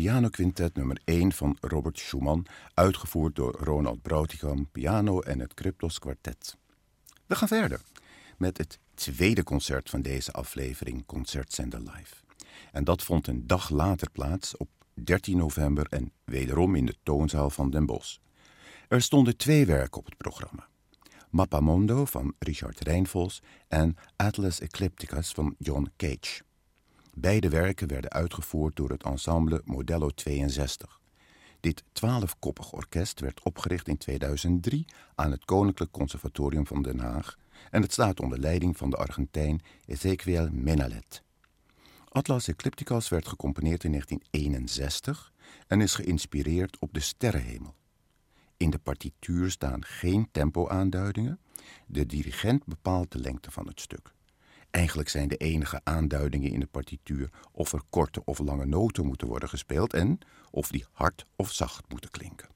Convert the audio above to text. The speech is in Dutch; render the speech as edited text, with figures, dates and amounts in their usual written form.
pianoquintet nummer 1 van Robert Schumann, uitgevoerd door Ronald Brautigam, piano en het Kryptos Kwartet. We gaan verder met het tweede concert van deze aflevering, Concertzender Live. En dat vond een dag later plaats op 13 november en wederom in de toonzaal van Den Bosch. Er stonden 2 werken op het programma. Mappamondo van Richard Reinvols en Atlas Eclipticus van John Cage. Beide werken werden uitgevoerd door het ensemble Modello 62. Dit 12-koppig orkest werd opgericht in 2003 aan het Koninklijk Conservatorium van Den Haag en het staat onder leiding van de Argentijn Ezequiel Menalet. Atlas Eclipticus werd gecomponeerd in 1961 en is geïnspireerd op de sterrenhemel. In de partituur staan geen tempo-aanduidingen. De dirigent bepaalt de lengte van het stuk. Eigenlijk zijn de enige aanduidingen in de partituur of er korte of lange noten moeten worden gespeeld en of die hard of zacht moeten klinken.